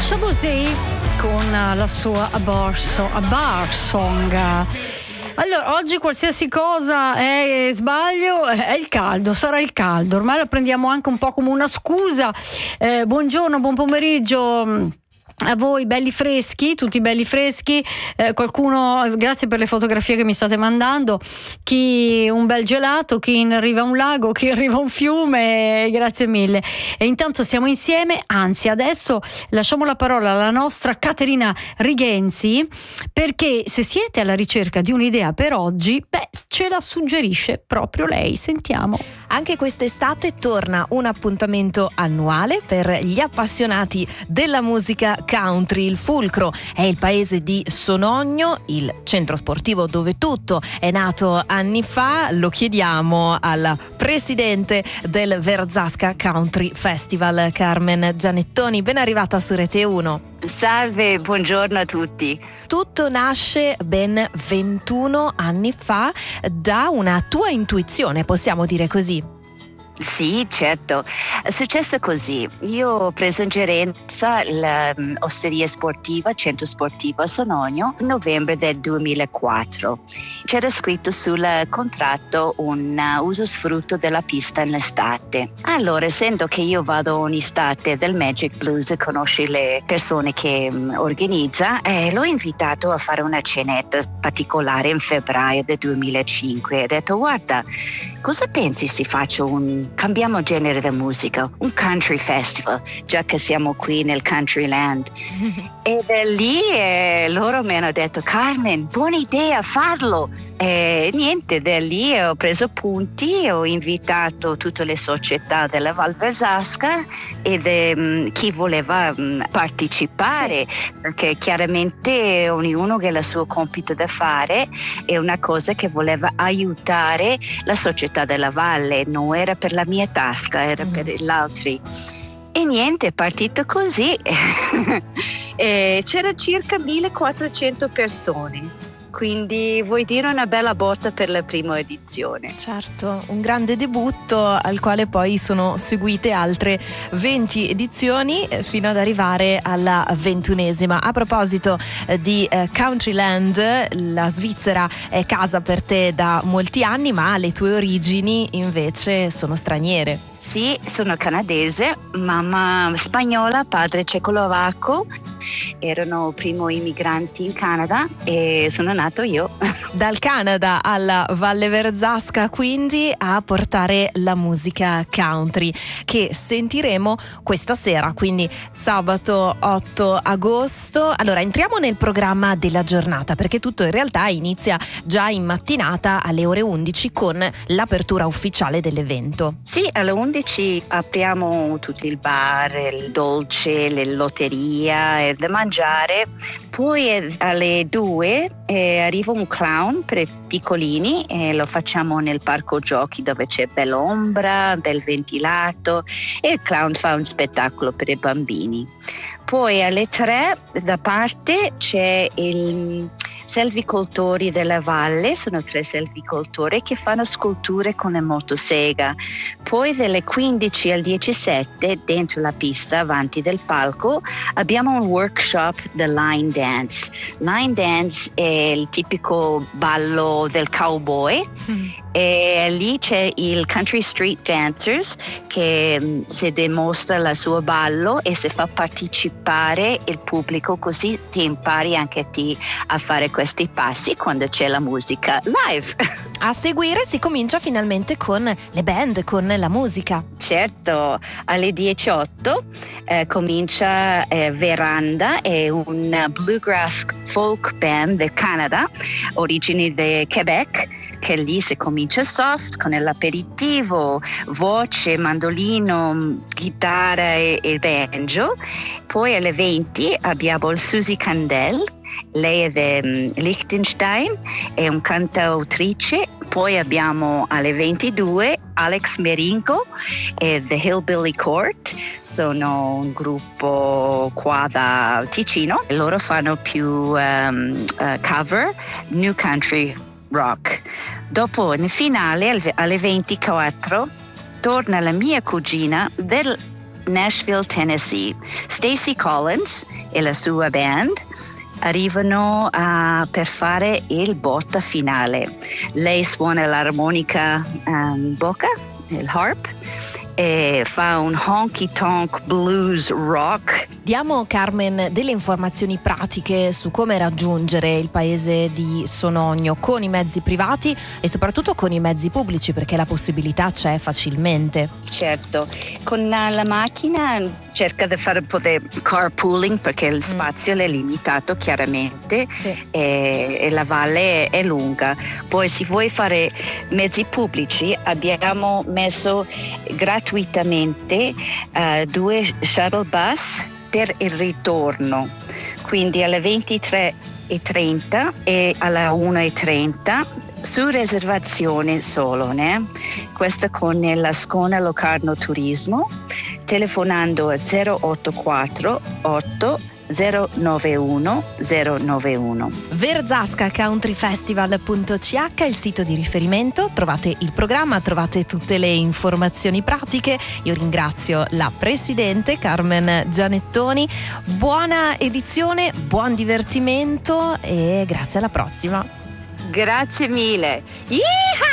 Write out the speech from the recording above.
Shaboozey con la sua A Bar Song. Allora, oggi qualsiasi cosa è sbaglio, è il caldo, sarà il caldo. Ormai lo prendiamo anche un po' come una scusa. Buongiorno, buon pomeriggio a voi belli freschi, tutti belli freschi, qualcuno, grazie per le fotografie che mi state mandando, chi un bel gelato, chi in riva a un lago, chi in riva a un fiume, grazie mille. E intanto siamo insieme, anzi adesso lasciamo la parola alla nostra Caterina Righenzi, perché se siete alla ricerca di un'idea per oggi, ce la suggerisce proprio lei, sentiamo. Anche quest'estate torna un appuntamento annuale per gli appassionati della musica country. Il fulcro è il paese di Sonogno, il centro sportivo dove tutto è nato anni fa. Lo chiediamo alla presidente del Verzasca Country Festival, Carmen Gianettoni. Ben arrivata su Rete 1. Salve, buongiorno a tutti. Tutto nasce ben 21 anni fa da una tua intuizione, possiamo dire così? Sì, certo. È successo così. Io ho preso in gerenza l'osteria sportiva, centro sportivo a Sonogno, in novembre del 2004. C'era scritto sul contratto un uso sfrutto della pista in estate. Allora, essendo che io vado ogni estate del Magic Blues e conosci le persone che organizza, l'ho invitato a fare una cenetta particolare in febbraio del 2005. Ho detto, guarda, cosa pensi se faccio cambiamo genere di musica, un country festival, già che siamo qui nel Countryland. E da lì loro mi hanno detto, Carmen, buona idea, farlo. E niente, da lì ho preso punti, ho invitato tutte le società della Val Verzasca e chi voleva partecipare, sì. Perché chiaramente ognuno ha il suo compito da fare, è una cosa che voleva aiutare la società della Valle, non era per la mia tasca, era per gli altri. E niente, è partito così. E c'era circa 1400 persone. Quindi vuoi dire una bella botta per la prima edizione. Certo, un grande debutto al quale poi sono seguite altre 20 edizioni fino ad arrivare alla 21esima. A proposito di Countryland, la Svizzera è casa per te da molti anni, ma le tue origini invece sono straniere. Sì, sono canadese, mamma spagnola, padre cecoslovacco, erano primo immigranti in Canada e sono nato io. Dal Canada alla Valle Verzasca quindi a portare la musica country che sentiremo questa sera, quindi sabato 8 agosto. Allora entriamo nel programma della giornata perché tutto in realtà inizia già in mattinata alle ore 11 con l'apertura ufficiale dell'evento. Sì, alle 11 apriamo tutti il bar, il dolce, le lotteria e da mangiare. Poi alle 2 arriva un clown per i piccolini e lo facciamo nel parco giochi dove c'è bella ombra, bel ventilato e il clown fa un spettacolo per i bambini. Poi alle 3 da parte c'è il selvicoltori della valle, sono 3 selvicoltori che fanno sculture con la motosega. Poi dalle 15 al 17 dentro la pista avanti del palco abbiamo un workshop del line dance. Line dance è il tipico ballo del cowboy e lì c'è il Country Street Dancers che si dimostra il suo ballo e si fa partecipare il pubblico, così ti impari anche te a fare questi passi quando c'è la musica live. A seguire si comincia finalmente con le band, con la musica. Certo, alle 18 comincia Veranda, è un bluegrass folk band del Canada, origini di Quebec, che lì si comincia soft con l'aperitivo, voce, mandolino, chitarra e banjo. Poi alle 20 abbiamo il Susie Candel, lei è di Liechtenstein, è un cantautrice. Poi abbiamo alle 22 Alex Meringo e The Hillbilly Court, sono un gruppo qua da Ticino, loro fanno più cover, new country rock. Dopo nel finale alle 24 torna la mia cugina del Nashville, Tennessee. Stacey Collins e la sua band arrivano per fare il botta finale. Lei suona l'armonica bocca, il harp, e fa un honky tonk blues rock. Diamo, Carmen, delle informazioni pratiche su come raggiungere il paese di Sonogno con i mezzi privati e soprattutto con i mezzi pubblici, perché la possibilità c'è facilmente. Certo, con la macchina cerca di fare un po' di carpooling perché il spazio è limitato chiaramente, sì. E la valle è lunga. Poi se vuoi fare mezzi pubblici abbiamo messo gratuitamente 2 shuttle bus per il ritorno, quindi alle 23:30 e alla 1:30 su riservazione solo, né? Questo con l'Ascona Locarno Turismo, telefonando a 084 8 091 091. Verzascacountryfestival.ch è il sito di riferimento, trovate il programma, trovate tutte le informazioni pratiche. Io ringrazio la presidente Carmen Gianettoni, buona edizione, buon divertimento e grazie, alla prossima. Grazie mille. Yeehaw!